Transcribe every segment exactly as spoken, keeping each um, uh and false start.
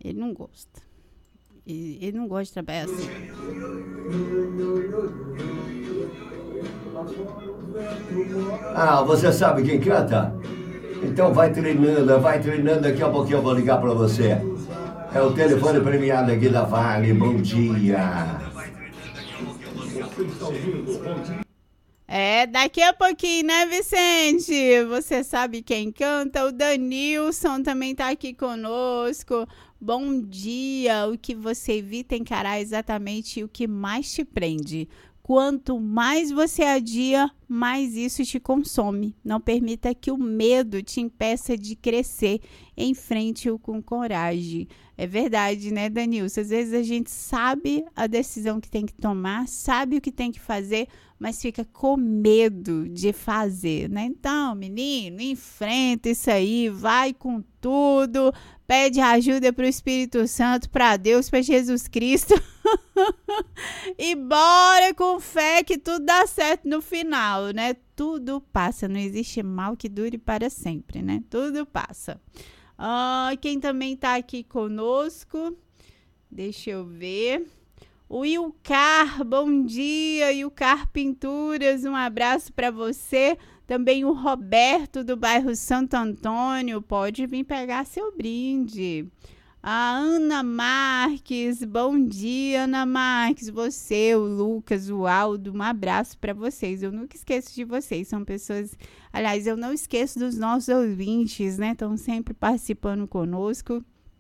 Ele não gosta. Ele, ele não gosta de trabalhar assim. Ah, você sabe quem canta? Então vai treinando, vai treinando. Daqui a pouquinho eu vou ligar pra você. É o telefone premiado aqui da Vale. Bom dia. É, daqui a pouquinho, né, Vicente? Você sabe quem canta? O Danilson também tá aqui conosco. Bom dia. O que você evita encarar exatamente o que mais te prende. Quanto mais você adia, mais isso te consome. Não permita que o medo te impeça de crescer. Enfrente-o com coragem. É verdade, né, Danilson? Às vezes a gente sabe a decisão que tem que tomar, sabe o que tem que fazer, mas fica com medo de fazer, né? Então, menino, enfrenta isso aí, vai com tudo, pede ajuda para o Espírito Santo, para Deus, para Jesus Cristo. E bora com fé que tudo dá certo no final, né? Tudo passa, não existe mal que dure para sempre, né? Tudo passa. Ah, quem também tá aqui conosco, deixa eu ver. O Ilcar, bom dia, Ilcar Pinturas, um abraço para você. Também o Roberto do bairro Santo Antônio, pode vir pegar seu brinde. A Ana Marques, bom dia, Ana Marques. Você, o Lucas, o Aldo, um abraço para vocês. Eu nunca esqueço de vocês, são pessoas... Aliás, eu não esqueço dos nossos ouvintes, né? Estão sempre participando conosco.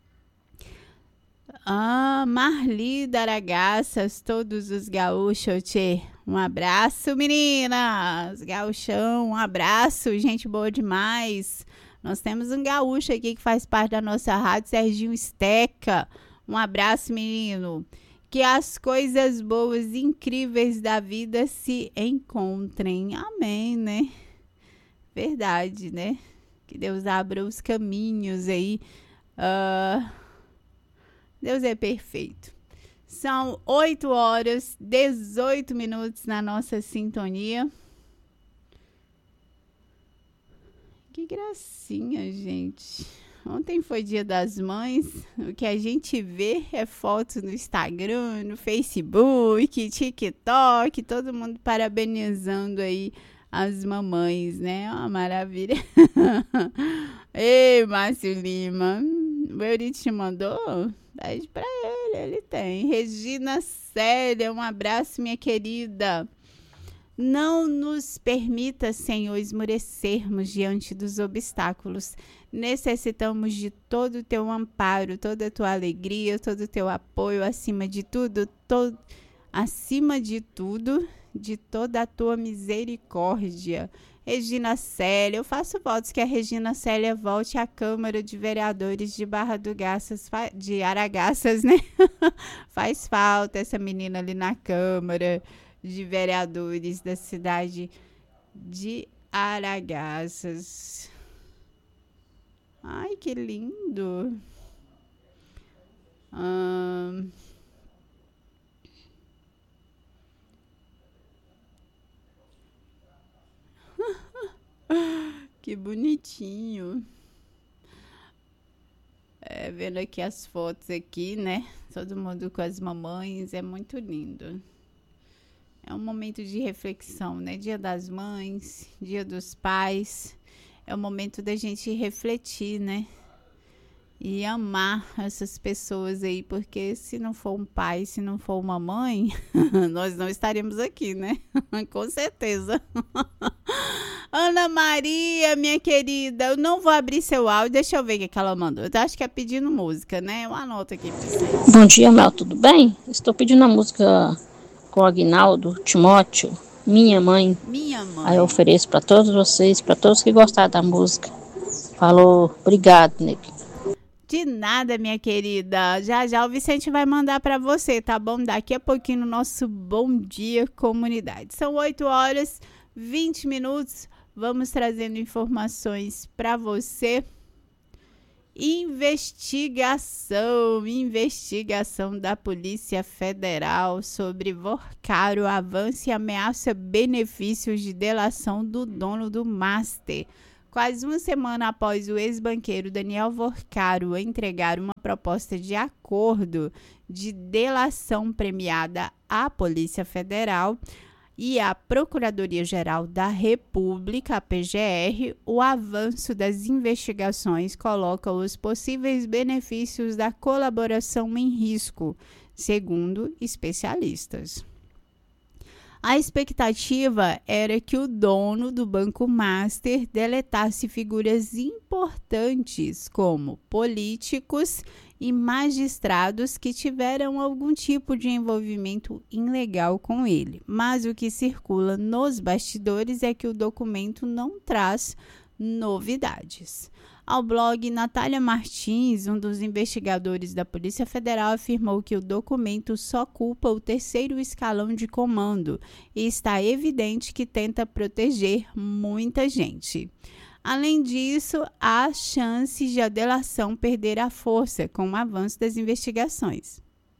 Ah, Marli Daragaças, todos os gaúchos, tchê. Um abraço, meninas. Gaúchão, um abraço, gente boa demais. Nós temos um gaúcho aqui que faz parte da nossa rádio, Serginho Esteca. Um abraço, menino. Que as coisas boas e incríveis da vida se encontrem. Amém, né? Verdade, né? Que Deus abra os caminhos aí. Uh, Deus é perfeito. São oito horas, dezoito minutos na nossa sintonia. Que gracinha, gente. Ontem foi Dia das Mães. O que a gente vê é fotos no Instagram, no Facebook, TikTok, todo mundo parabenizando aí as mamães, né? Uma maravilha. Ei, Márcio Lima, o Eurito te mandou? Pede pra ele, ele tem. Regina Célia, um abraço, minha querida. Não nos permita, Senhor, esmorecermos diante dos obstáculos. Necessitamos de todo o teu amparo, toda a tua alegria, todo o teu apoio, acima de tudo, to- acima de tudo, de toda a tua misericórdia. Regina Célia, eu faço votos que a Regina Célia volte à Câmara de Vereadores de Barra do Garças, de Aragaças, né? Faz falta essa menina ali na Câmara de Vereadores da cidade de Aragaças. Ai, que lindo. Hum... Que bonitinho. É, vendo aqui as fotos aqui, né? Todo mundo com as mamães, é muito lindo. É um momento de reflexão, né? Dia das Mães, Dia dos Pais. É o momento da gente refletir, né? E amar essas pessoas aí, porque se não for um pai, se não for uma mãe, nós não estaremos aqui, né? Com certeza. Ana Maria, minha querida, eu não vou abrir seu áudio, deixa eu ver o que ela mandou. Eu acho que é pedindo música, né? Eu anoto aqui pra você. Bom dia, Mel, tudo bem? Estou pedindo a música com o Aguinaldo Timóteo, Minha Mãe. Minha mãe. Aí eu ofereço para todos vocês, para todos que gostaram da música. Falou, obrigado, Nick. De nada, minha querida. Já já o Vicente vai mandar para você, tá bom? Daqui a pouquinho no nosso Bom Dia Comunidade. São oito horas, vinte minutos. Vamos trazendo informações para você. Investigação, investigação da Polícia Federal sobre Vorcaro avança e ameaça benefícios de delação do dono do Master. Quase uma semana após o ex-banqueiro Daniel Vorcaro entregar uma proposta de acordo de delação premiada à Polícia Federal e à Procuradoria-Geral da República, a P G R, o avanço das investigações coloca os possíveis benefícios da colaboração em risco, segundo especialistas. A expectativa era que o dono do Banco Master deletasse figuras importantes como políticos e magistrados que tiveram algum tipo de envolvimento ilegal com ele. Mas o que circula nos bastidores é que o documento não traz novidades. Ao blog, Natália Martins, um dos investigadores da Polícia Federal, afirmou que o documento só culpa o terceiro escalão de comando e está evidente que tenta proteger muita gente. Além disso, há chances de a delação perder a força com o avanço das investigações.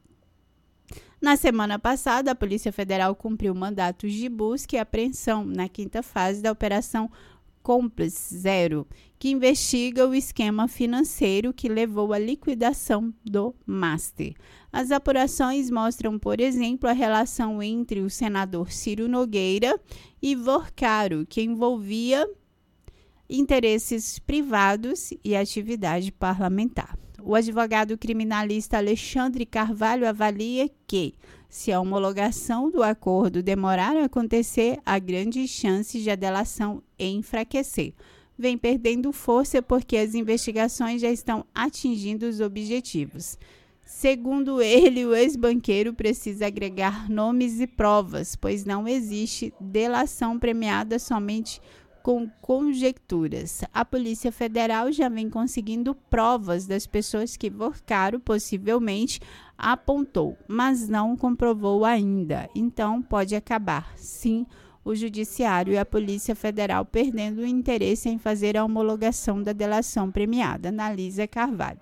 Na semana passada, a Polícia Federal cumpriu mandatos de busca e apreensão na quinta fase da Operação Cúmplice Zero, que investiga o esquema financeiro que levou à liquidação do Master. As apurações mostram, por exemplo, a relação entre o senador Ciro Nogueira e Vorcaro, que envolvia interesses privados e atividade parlamentar. O advogado criminalista Alexandre Carvalho avalia que, se a homologação do acordo demorar a acontecer, há grandes chances de a delação enfraquecer. Vem perdendo força porque as investigações já estão atingindo os objetivos. Segundo ele, o ex-banqueiro precisa agregar nomes e provas, pois não existe delação premiada somente com conjecturas. A Polícia Federal já vem conseguindo provas das pessoas que Vorcaro possivelmente apontou, mas não comprovou ainda. Então, pode acabar, sim, o Judiciário e a Polícia Federal perdendo o interesse em fazer a homologação da delação premiada, analisa Carvalho.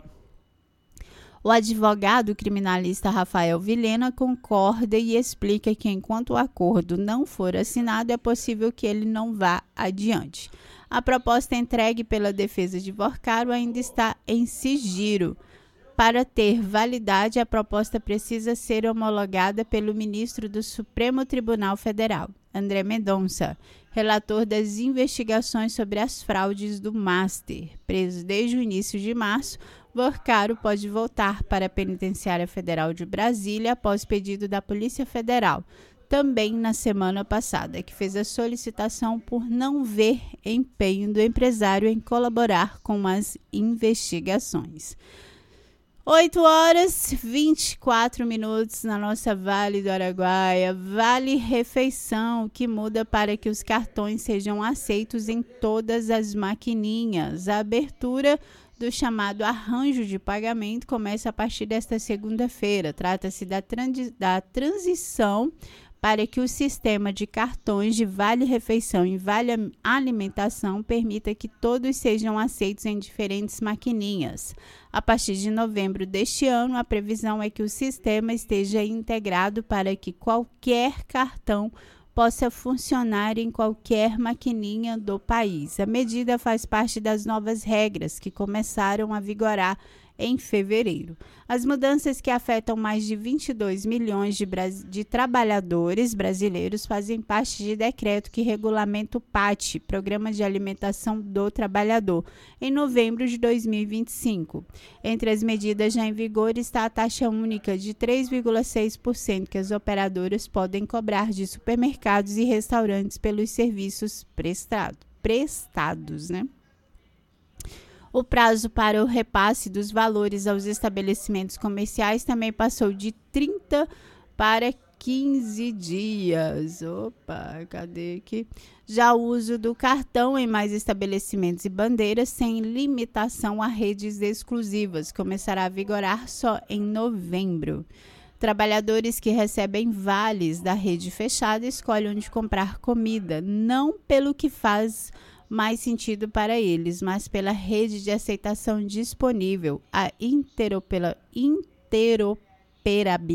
O advogado criminalista Rafael Vilhena concorda e explica que, enquanto o acordo não for assinado, é possível que ele não vá adiante. A proposta entregue pela defesa de Vorcaro ainda está em sigilo. Para ter validade, a proposta precisa ser homologada pelo ministro do Supremo Tribunal Federal, André Mendonça, relator das investigações sobre as fraudes do Master. Preso desde o início de março, Vorcaro pode voltar para a Penitenciária Federal de Brasília após pedido da Polícia Federal, também na semana passada, que fez a solicitação por não ver empenho do empresário em colaborar com as investigações. oito horas e vinte e quatro minutos na nossa Vale do Araguaia. Vale Refeição, que muda para que os cartões sejam aceitos em todas as maquininhas. A abertura do chamado arranjo de pagamento começa a partir desta segunda-feira. Trata-se da, trans- da transição para que o sistema de cartões de Vale Refeição e Vale Alimentação permita que todos sejam aceitos em diferentes maquininhas. A partir de novembro deste ano, a previsão é que o sistema esteja integrado para que qualquer cartão possa funcionar em qualquer maquininha do país. A medida faz parte das novas regras que começaram a vigorar em fevereiro. As mudanças, que afetam mais de vinte e dois milhões de, bras- de trabalhadores brasileiros, fazem parte de decreto que regulamenta o P A T, Programa de Alimentação do Trabalhador, em novembro de dois mil e vinte e cinco. Entre as medidas já em vigor está a taxa única de três vírgula seis por cento que as operadoras podem cobrar de supermercados e restaurantes pelos serviços prestado, prestados, né? O prazo para o repasse dos valores aos estabelecimentos comerciais também passou de trinta para quinze dias. Opa, cadê aqui? Já o uso do cartão em mais estabelecimentos e bandeiras sem limitação a redes exclusivas começará a vigorar só em novembro. Trabalhadores que recebem vales da rede fechada escolhem onde comprar comida, não pelo que faz mais sentido para eles, mas pela rede de aceitação disponível. A interopera,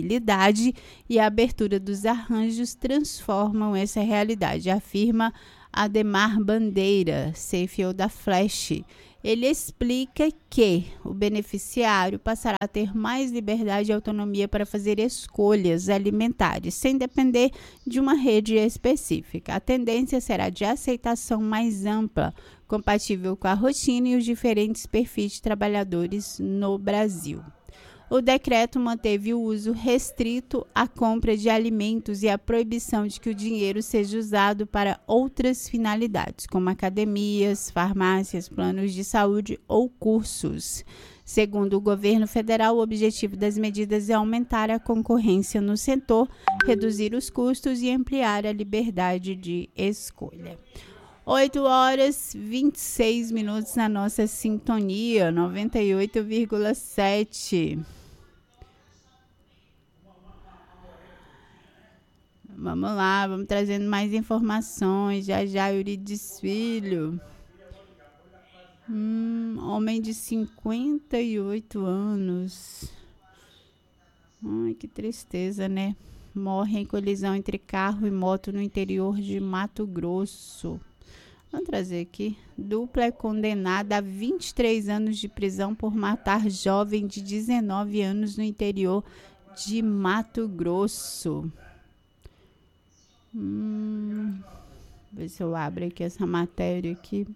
interoperabilidade e a abertura dos arranjos transformam essa realidade, afirma Ademar Bandeira, C F O da Flash. Ele explica que o beneficiário passará a ter mais liberdade e autonomia para fazer escolhas alimentares, sem depender de uma rede específica. A tendência será de aceitação mais ampla, compatível com a rotina e os diferentes perfis de trabalhadores no Brasil. O decreto manteve o uso restrito à compra de alimentos e a proibição de que o dinheiro seja usado para outras finalidades, como academias, farmácias, planos de saúde ou cursos. Segundo o governo federal, o objetivo das medidas é aumentar a concorrência no setor, reduzir os custos e ampliar a liberdade de escolha. oito horas e vinte e seis minutos na nossa sintonia, noventa e oito vírgula sete. Vamos lá, vamos trazendo mais informações. Já já, Euridice Filho. Hum, homem de cinquenta e oito anos. Ai, que tristeza, né? Morre em colisão entre carro e moto no interior de Mato Grosso. Vamos trazer aqui. Dupla é condenada a vinte e três anos de prisão por matar jovem de dezenove anos no interior de Mato Grosso. Hum, ver se eu abro aqui essa matéria aqui.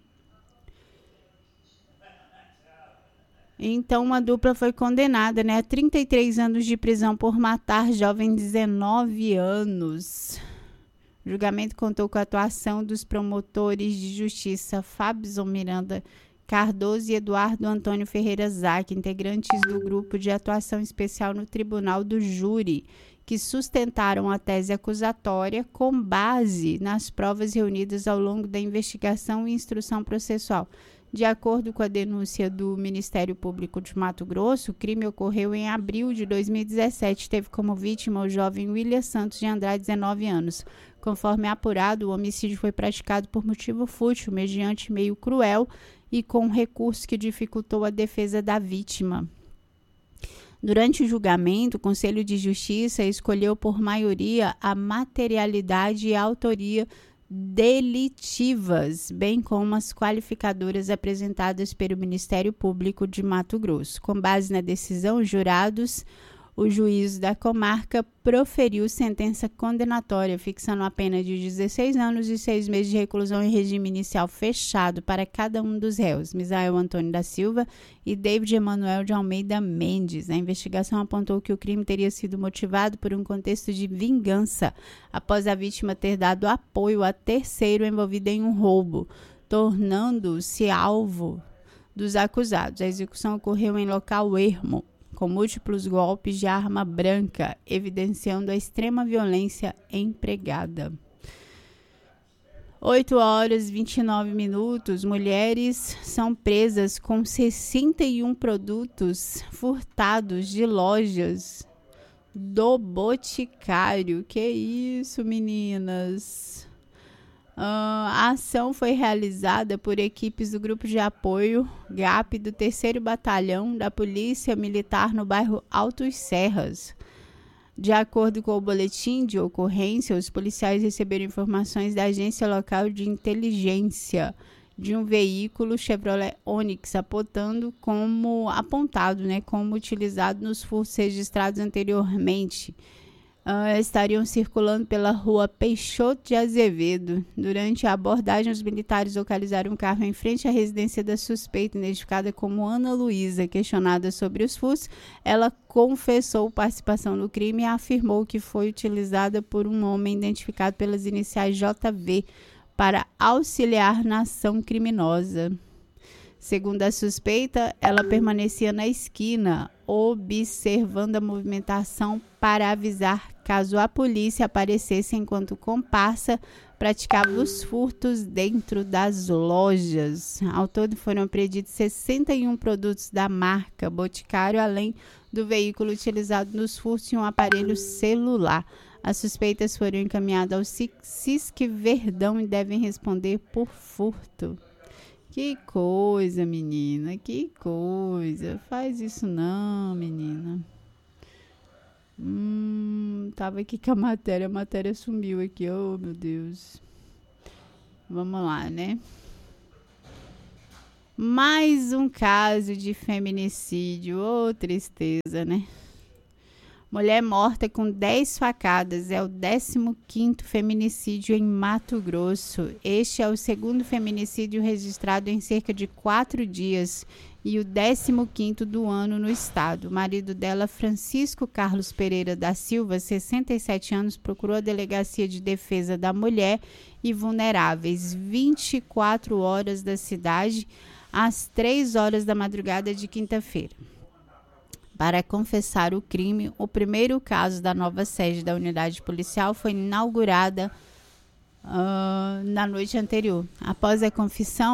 Então, uma dupla foi condenada, né, a trinta e três anos de prisão por matar jovem de dezenove anos. O julgamento contou com a atuação dos promotores de justiça Fábio Miranda Cardoso e Eduardo Antônio Ferreira Zac, integrantes do grupo de atuação especial no Tribunal do Júri, que sustentaram a tese acusatória com base nas provas reunidas ao longo da investigação e instrução processual. De acordo com a denúncia do Ministério Público de Mato Grosso, o crime ocorreu em abril de dois mil e dezessete. Teve como vítima o jovem William Santos de Andrade, dezenove anos. Conforme apurado, o homicídio foi praticado por motivo fútil, mediante meio cruel e com recurso que dificultou a defesa da vítima. Durante o julgamento, o Conselho de Justiça escolheu por maioria a materialidade e a autoria delitivas, bem como as qualificadoras apresentadas pelo Ministério Público de Mato Grosso. Com base na decisão, os jurados, o juízo da comarca proferiu sentença condenatória, fixando a pena de dezesseis anos e seis meses de reclusão em regime inicial fechado para cada um dos réus, Misael Antônio da Silva e David Emanuel de Almeida Mendes. A investigação apontou que o crime teria sido motivado por um contexto de vingança, após a vítima ter dado apoio a terceiro envolvido em um roubo, tornando-se alvo dos acusados. A execução ocorreu em local ermo, com múltiplos golpes de arma branca, evidenciando a extrema violência empregada. oito horas e vinte e nove minutos. Mulheres são presas com sessenta e um produtos furtados de lojas do Boticário. Que isso, meninas? Uh, a ação foi realizada por equipes do Grupo de Apoio G A P do terceiro Batalhão da Polícia Militar no bairro Altos Serras. De acordo com o boletim de ocorrência, os policiais receberam informações da agência local de inteligência de um veículo Chevrolet Onix apontando como apontado, né, como utilizado nos furtos registrados anteriormente. Uh, estariam circulando pela rua Peixoto de Azevedo. Durante a abordagem, os militares localizaram um carro em frente à residência da suspeita, identificada como Ana Luísa. Questionada sobre os furtos, ela confessou participação no crime e afirmou que foi utilizada por um homem identificado pelas iniciais J V para auxiliar na ação criminosa. Segundo a suspeita, ela permanecia na esquina, observando a movimentação para avisar caso a polícia aparecesse, enquanto o comparsa praticava os furtos dentro das lojas. Ao todo foram apreendidos sessenta e um produtos da marca Boticário, além do veículo utilizado nos furtos e um aparelho celular. As suspeitas foram encaminhadas ao C I S C Verdão e devem responder por furto. Que coisa, menina, que coisa. Faz isso não, menina. Hum, tava aqui com a matéria, a matéria sumiu aqui, oh meu Deus. Vamos lá, né? Mais um caso de feminicídio. Ô, oh, tristeza, né? Mulher morta com dez facadas. É o décimo quinto feminicídio em Mato Grosso. Este é o segundo feminicídio registrado em cerca de quatro dias e o décimo quinto do ano no estado. O marido dela, Francisco Carlos Pereira da Silva, sessenta e sete anos, procurou a Delegacia de Defesa da Mulher e Vulneráveis vinte e quatro horas da cidade às três horas da madrugada de quinta-feira para confessar o crime. O primeiro caso da nova sede da unidade policial foi inaugurada uh, na noite anterior. Após a confissão,